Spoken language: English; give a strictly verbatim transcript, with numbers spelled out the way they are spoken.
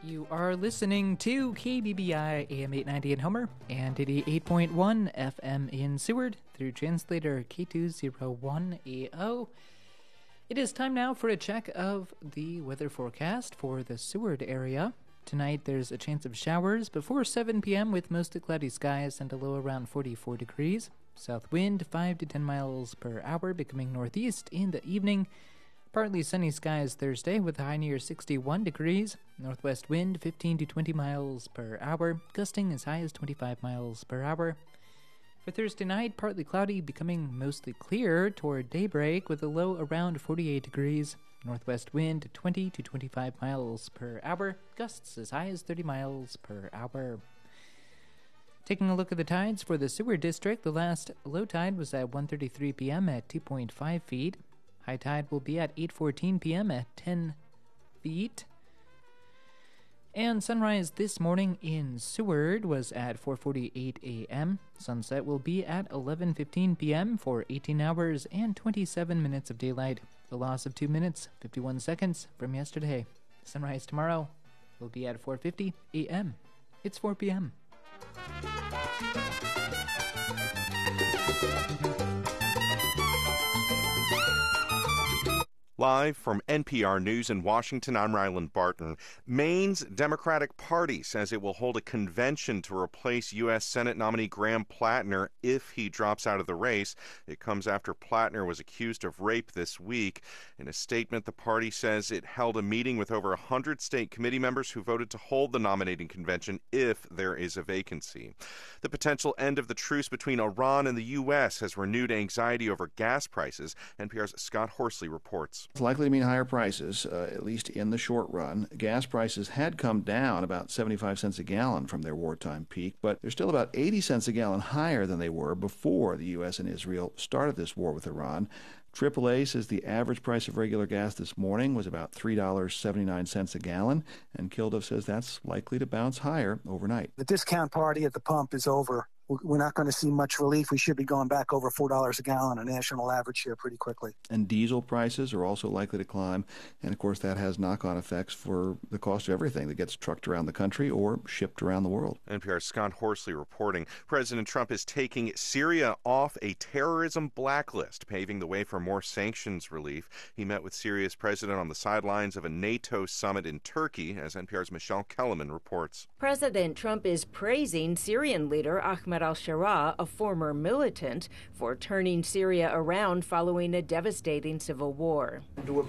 You are listening to K B B I A M eight ninety in Homer and eighty-eight point one F M in Seward through translator K two oh one A O. It is time now for a check of the weather forecast for the Seward area. Tonight there's a chance of showers before seven p.m. with mostly cloudy skies and a low around forty-four degrees. South wind five to ten miles per hour, becoming northeast in the evening. Partly sunny skies Thursday with a high near sixty-one degrees. Northwest wind fifteen to twenty miles per hour, gusting as high as twenty-five miles per hour. For Thursday night, partly cloudy, becoming mostly clear toward daybreak with a low around forty-eight degrees. Northwest wind twenty to twenty-five miles per hour, gusts as high as thirty miles per hour. Taking a look at the tides for the Seward District, the last low tide was at one thirty-three p.m. at two point five feet. High tide will be at eight fourteen p.m. at ten feet. And sunrise this morning in Seward was at four forty-eight a.m. Sunset will be at eleven fifteen p.m. for eighteen hours and twenty-seven minutes of daylight. The loss of two minutes, fifty-one seconds from yesterday. Sunrise tomorrow will be at four fifty a.m. It's four p.m. Live from N P R News in Washington, I'm Ryland Barton. Maine's Democratic Party says it will hold a convention to replace U S Senate nominee Graham Plattner if he drops out of the race. It comes after Plattner was accused of rape this week. In a statement, the party says it held a meeting with over one hundred state committee members who voted to hold the nominating convention if there is a vacancy. The potential end of the truce between Iran and the U S has renewed anxiety over gas prices. N P R's Scott Horsley reports. It's likely to mean higher prices, uh, at least in the short run. Gas prices had come down about seventy-five cents a gallon from their wartime peak, but they're still about eighty cents a gallon higher than they were before the U S and Israel started this war with Iran. triple A says the average price of regular gas this morning was about three dollars and seventy-nine cents a gallon, and Kilduff says that's likely to bounce higher overnight. The discount party at the pump is over. We're not going to see much relief. We should be going back over four dollars a gallon, a national average here, pretty quickly. And diesel prices are also likely to climb. And, of course, that has knock-on effects for the cost of everything that gets trucked around the country or shipped around the world. N P R's Scott Horsley reporting. President Trump is taking Syria off a terrorism blacklist, paving the way for more sanctions relief. He met with Syria's president on the sidelines of a NATO summit in Turkey, as N P R's Michelle Kellerman reports. President Trump is praising Syrian leader Ahmed al-Sharaa, a former militant, for turning Syria around following a devastating civil war.